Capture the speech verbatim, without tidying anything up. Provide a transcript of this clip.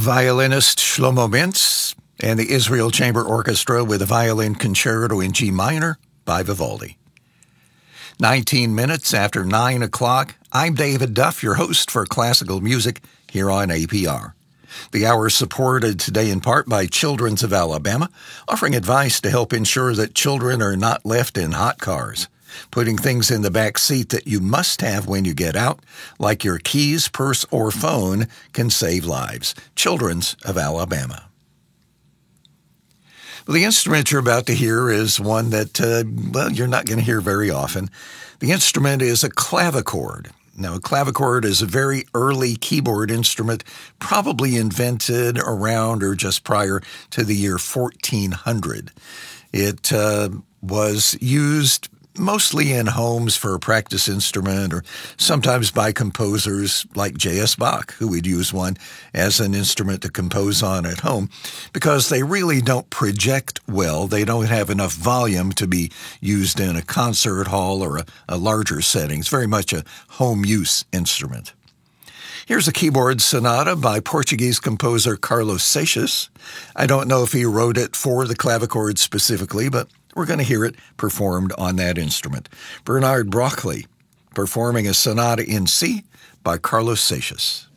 violinist Shlomo Mintz and the Israel Chamber Orchestra with a violin concerto in G minor by Vivaldi. nineteen minutes after nine o'clock, I'm David Duff, your host for classical music here on A P R. The hour is supported today in part by Children's of Alabama, offering advice to help ensure that children are not left in hot cars. Putting things in the back seat that you must have when you get out, like your keys, purse, or phone, can save lives. Children's of Alabama. Well, the instrument you're about to hear is one that, uh, well, you're not going to hear very often. The instrument is a clavichord. Now, a clavichord is a very early keyboard instrument, probably invented around or just prior to the year fourteen hundred. It uh, was used mostly in homes for a practice instrument or sometimes by composers like J S Bach, who would use one as an instrument to compose on at home because they really don't project well. They don't have enough volume to be used in a concert hall or a, a larger setting. It's very much a home use instrument. Here's a keyboard sonata by Portuguese composer Carlos Seixas. I don't know if he wrote it for the clavichord specifically, but we're going to hear it performed on that instrument. Bernard Broccoli performing a sonata in C by Carlos Seixas.